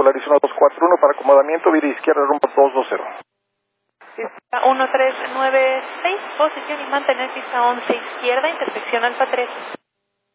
Volaris 1241 para acomodamiento, vía izquierda, rumbo 220. Pista 1396, posición y mantener pista 11 izquierda, intersección Alfa 3.